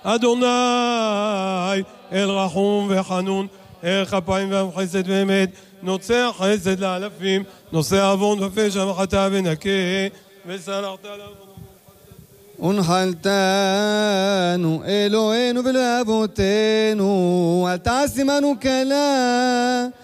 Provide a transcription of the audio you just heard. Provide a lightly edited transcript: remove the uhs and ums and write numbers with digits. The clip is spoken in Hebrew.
אדוני אל רחום וחנון, אל כפיים וחסד ואמת, נוצר חסד לאלפים, נושא עוון ופשע וחטא ונקה, וסלחת לנו. ונחלתנו אלוהינו ולאבותינו, אל תעש עמנו קלה,